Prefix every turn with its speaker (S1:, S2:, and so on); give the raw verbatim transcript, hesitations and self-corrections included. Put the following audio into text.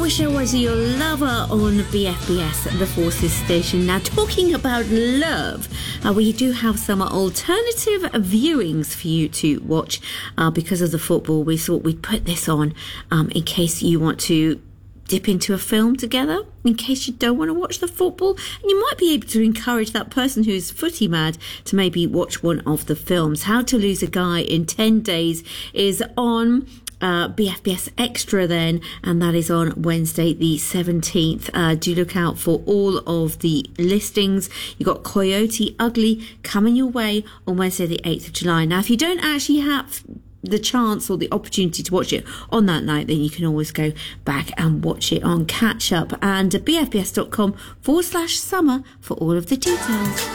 S1: Wish I Was Your Lover on B F B S, the Forces station. Now, talking about love, uh, we do have some alternative viewings for you to watch uh, because of the football. We thought we'd put this on um, in case you want to dip into a film together, in case you don't want to watch the football, and you might be able to encourage that person who's footy mad to maybe watch one of the films. How to Lose a Guy in ten days is on Uh, B F B S Extra then, and that is on Wednesday the seventeenth. Uh, do look out for all of the listings. You got Coyote Ugly coming your way on Wednesday the eighth of July. Now, if you don't actually have the chance or the opportunity to watch it on that night, then you can always go back and watch it on catch up, and bfbs.com forward slash summer for all of the details.